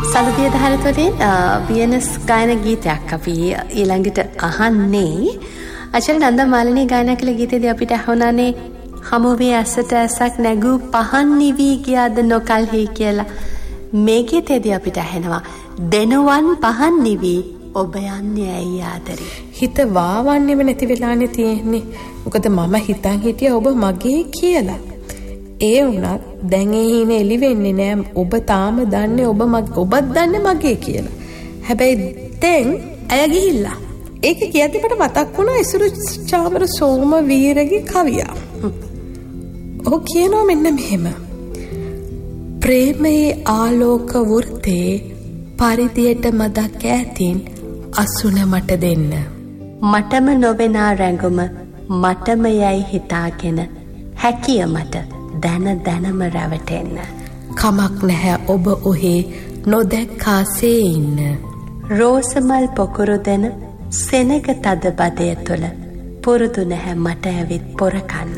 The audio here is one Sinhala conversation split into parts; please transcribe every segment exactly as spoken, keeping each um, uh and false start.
සලදිය දහරතොලින් වියනස් ගායන ගීතයක් අපි ඊළඟට අහන්නේ. ආචාර්ය නන්දා මාලිනී ගායනා කළ ගීතයේදී අපිට අහුණානේ හමුවේ ඇසට ඇසක් නැගූ පහන් නිවි ගියාද නොකල්හි කියලා. මේ ගීතයේදී අපිට ඇහෙනවා දෙනුවන් පහන් නිවි ඔබ යන්නේ ඇයි ආදරේ. හිත වාවන්නේම නැති වෙලානේ තියෙන්නේ. මොකද මම හිතන් හිටියා ඔබ මගේ කියලා. ඒ වුණත් දැන් ඒ හිනේ එලි වෙන්නේ නෑ. ඔබ තාම දන්නේ ඔබ ඔබත් දන්නේ මගේ කියලා. හැබැයි දැන් අය ගිහිල්ලා. ඒක කියද්දි මට මතක් වුණා ඉසුරු චාමර සෝමවීරගේ කවියා. ඔහු කියනවා මෙන්න මෙහෙම. ප්‍රේමයේ ආලෝක වෘතේ පරිදියට මදක් ඈතින් අසුන මට දෙන්න. මටම නොවෙනා රැඟුම මටම යයි හිතාගෙන හැකිය මට දැන දැනම රැවටෙන්න. කමක් නැහැ ඔබ ඔහේ නොදැක්කාසේ ඉන්න. රෝසමල් පොකුරු දෙන සෙනග තද බදය තුළ පුරුදු නැහැ මට ඇවිත් පොරකන්න.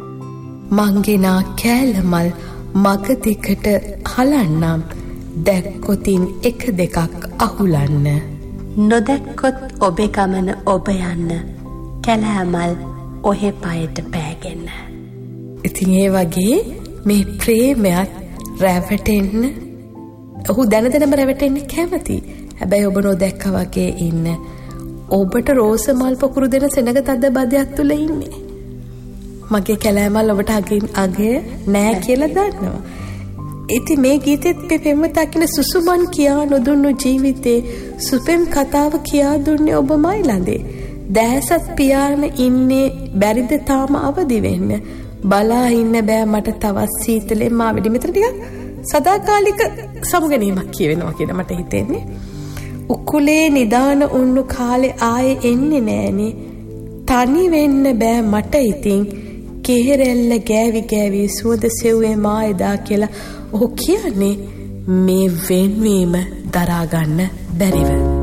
මංගෙනා කෑලමල් මග දිකට හලන්නම් දැක්කොතින් එක දෙකක් අහුලන්න. නොදැක්කොත් ඔබේ ගමන ඔබ යන්න කැලෑමල් ඔහෙ පයට පෑගෙන්න. ඉතින් ඒ වගේ මේ ප්‍රේමයක් රැවටෙන්න ඔහු දැන දැනම රැවටෙන්න කැමති. හැබැයි ඔබ නොදැක්කා වගේ ඉන්න. ඔබට රෝස මල් පොකුරු දෙන සෙනග තද බදයක් තුල ඉන්නේ. මගේ කැලෑමල් ඔබට අගින් අගය නෑ කියලා දන්නවා. ඉතින් මේ ගීතෙත් පෙපෙමතා කියන සුසුමන් කියා නොදුන්නු ජීවිතේ සුපෙම් කතාව කියා දුන්නේ ඔබමයි ළඟේ. දැසත් පියාන ඉන්නේ බැරිද තාම අවදි වෙන්න. බලා ඉන්න බෑ මට තවත් සීතලෙන් මා වෙඩි මෙතන ටිකක් සදාකාලික සමුගැනීමක් කියවෙනවා කියලා මට හිතෙන්නේ. උකුලේ නිදාන උන්නු කාලේ ආයේ එන්නේ නෑනේ. තනි වෙන්න බෑ මට ඉතින් කෙහෙරැල්ල ගෑවි ගෑවි සුවඳ සෙව්වේ මා එදා කියලා ඔහු කියන්නේ මේ වෙන්වීම දරා ගන්න බැරිව.